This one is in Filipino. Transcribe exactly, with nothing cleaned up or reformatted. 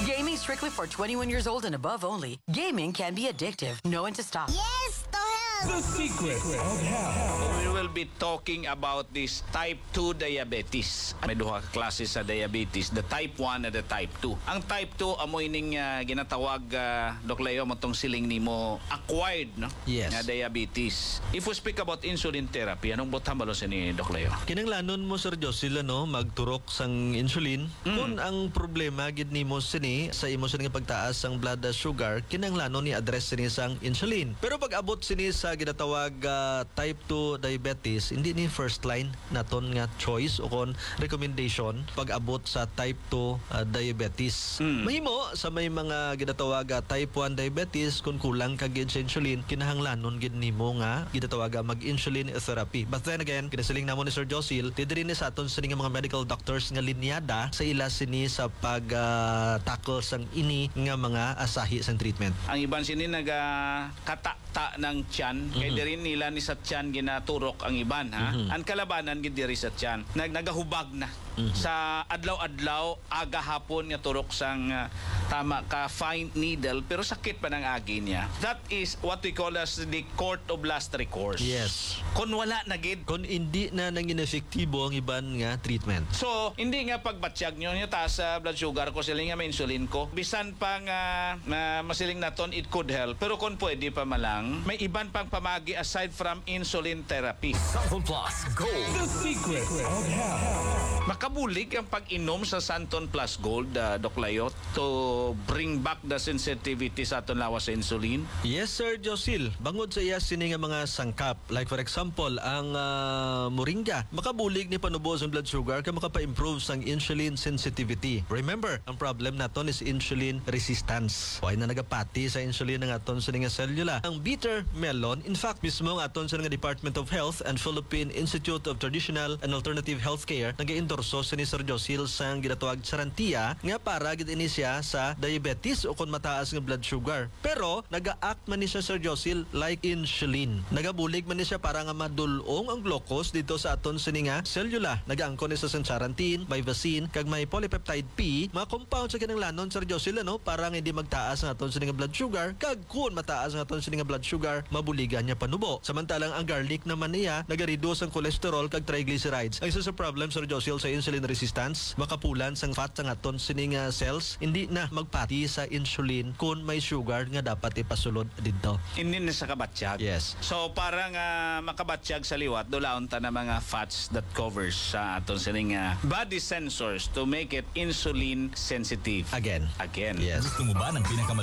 Gaming strictly for twenty-one years old and above only. Gaming can be addictive. Know when to stop. Yes, to help. The secret of health. We will be talking about this type two diabetes. May duha ka klase sa diabetes, the type one and the type two. Ang type two amoy ning uh, ginatawag uh, Doc Leo motong siling nimo acquired no Yes. nga diabetes. If we speak about insulin therapy, anong botang balo sa ni Doc Leo? Kinanglanon mo Sir Jos sila no magturok sang insulin kung ang problema gid nimo sini sa imo sini nga pagtaas sang blood sugar kinanglanon ni address sini sang insulin. Pero pag abot sini sa ginatawag uh, type two diabetes hindi ni first line naton nga choice o kon recommendation pag abot sa type two uh, diabetes. Mm. Mahimo sa may mga ginatawag uh, type one diabetes kung kulang ka gid sa insulin kinahanglanon gid nimo nga ginatawag uh, mag-insulin therapy. But then again kinasiling namo ni Sir Josil didiri ni sa aton sini nga mga medical doctors nga linyada sa ila sini sa pag uh, tackle sang ini nga mga asahi sang treatment. Ang iban sini naga katakta ng tiyan, kay diri nila ni sa tiyan ginaturok ang iban ha. Ang kalabanan gid diri sa tiyan, nag nagahubag na. Sa adlaw-adlaw aga hapon nga turok sang uh, tama ka fine needle pero sakit pa ng agi niya. That is what we call as the court of last recourse. Yes. Kun wala na gid. Kung hindi na nang inefektibo ang iban nga treatment. So, hindi nga pagbatsyag nyo nyo taas sa blood sugar ko, siling nga may insulin ko. Bisan pang uh, na masiling naton, it could help. Pero kung pwede pa malang, may iban pang pamagi aside from insulin therapy. Santon Plus Gold. The secret of health. Makabulig ang pag-inom sa Santon Plus Gold, uh, Doc Layot, to bring back the sensitivity sa aton lawas sa insulin. Yes, Sir Josil. Bangod sa iya sini nga mga sangkap. Like for example, ang uh, moringa. Makabulig ni panubos ang blood sugar kaya makapa-improve sang insulin sensitivity. Remember, ang problem naton is insulin resistance. Why na nagapati sa insulin ng aton sini nga selula. Ang bitter melon, in fact, mismo ang aton sini nga Department of Health and Philippine Institute of Traditional and Alternative Healthcare nag-endorso sini Sir Josil sang ginatawag sarantia nga para gid ini siya sa diabetes o kung mataas nga blood sugar. Pero naga-act man ni siya Sir Josil like insulin. Nagabulig man ni siya para nga madulong ang glucose dito sa aton sini nga selula. Nagaangkon ni sa sarantin, mivacin, kag may polypeptide P, mga compound sa kinanglanon Sir Josil ano para nga hindi magtaas ang aton sini nga blood sugar. Kag kun mataas ang aton sini nga blood sugar, mabuligan niya panubo. Samantalang ang garlic naman niya naga-reduce ang cholesterol kag triglycerides. Ang isa sa problem Sir Josil sa insulin resistance, makapulan sang fat sa aton sini nga cells, hindi na magpati sa insulin kun may sugar nga dapat ipasulod dito. Hindi na sa kabatsyag. Yes. So, parang uh, makabatsyag sa liwat, dulaon ta na mga fats that covers sa aton sining uh, body sensors to make it insulin sensitive. Again. Again. Yes. Gusto mo ba ng pinaka